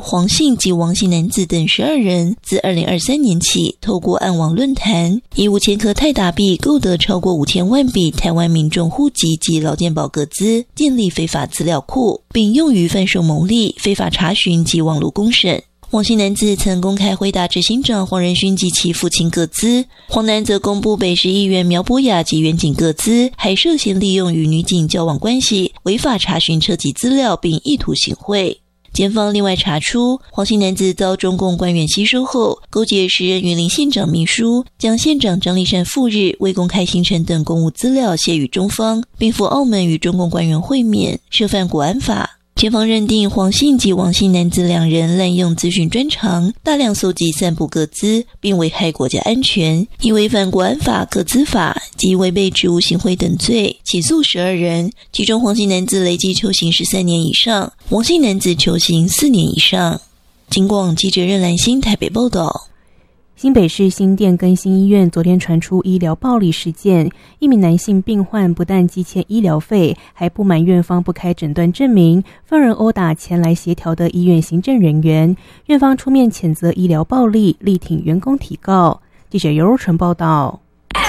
黄姓及王姓男子等12人，自2023年起，透过暗网论坛，以5000颗泰达币购得超过5000万笔台湾民众户籍及劳健保个资，建立非法资料库，并用于贩售牟利、非法查询及网络公审。黄姓男子曾公开回答执行长黄仁勋及其父亲个资，黄男则公布北市议员苗博雅及远景个资，还涉嫌利用与女警交往关系，违法查询车籍资料并意图行贿。检方另外查出，黄姓男子遭中共官员吸收后，勾结时任云林县长秘书，将县长张立善赴日未公开行程等公务资料泄予中方，并赴澳门与中共官员会面，涉犯国安法。检方认定黄姓及王姓男子2人滥用资讯专长，大量搜集散布个资，并危害国家安全，以违反国安法、个资法及违背职务行贿等罪，起诉12人，其中黄姓男子累计求刑13年以上，王姓男子求刑4年以上。警广记者任兰心台北报道。 新北市新店更新医院昨天传出医疗暴力事件，一名男性病患不但积欠医疗费，还不满院方不开诊断证明，愤而殴打前来协调的医院行政人员。院方出面谴责医疗暴力，力挺员工提告。记者尤若纯报道。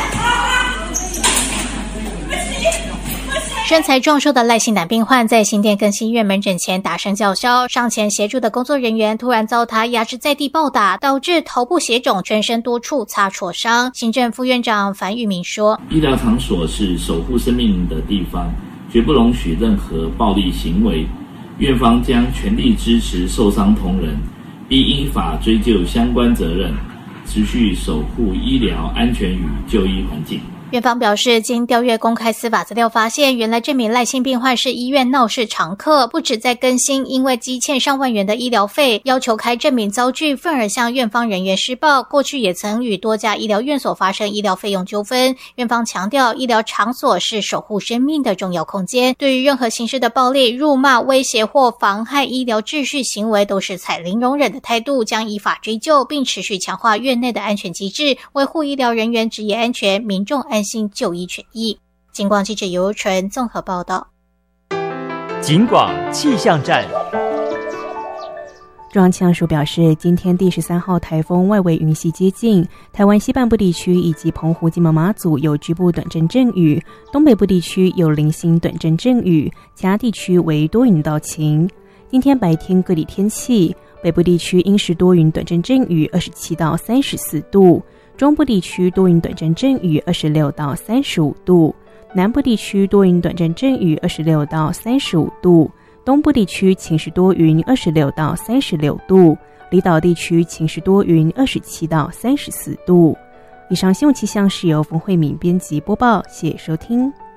身材壮硕的赖姓男病患在新店更新医院门诊前大声叫嚣，上前协助的工作人员突然遭他压制在地暴打，导致头部血肿，全身多处擦挫伤。行政副院长樊玉明说， 医疗场所是守护生命的地方，绝不容许任何暴力行为，院方将全力支持受伤同仁，并依法追究相关责任，持续守护医疗安全与就医环境。 院方表示，经调阅公开司法资料发现，原来这名赖姓病患是医院闹事常客，不止在更新因为积欠上万元的医疗费，要求开证明遭拒，愤而向院方人员施暴，过去也曾与多家医疗院所发生医疗费用纠纷。院方强调，医疗场所是守护生命的重要空间，对于任何形式的暴力、辱骂、威胁或妨害医疗秩序行为，都是采零容忍的态度，将依法追究，并持续强化院内的安全机制，维护医疗人员职业安全、民众安心就医权益。警广记者尤如纯综合报道。 警广气象站。 中央气象署表示，今天第13号台风外围云系接近台湾西半部地区以及澎湖、金门、马祖有局部短阵阵雨，东北部地区有零星短阵阵雨，其他地区为多云到晴。今天白天各地天气，北部地区阴时多云短阵阵雨27到34度，中部地区多云短阵阵雨26到35度，南部地区多云短阵阵雨26到35度，东部地区晴时多云26到36度，离岛地区晴时多云27到34度。以上新闻气象是由冯慧敏编辑播报，谢谢收听。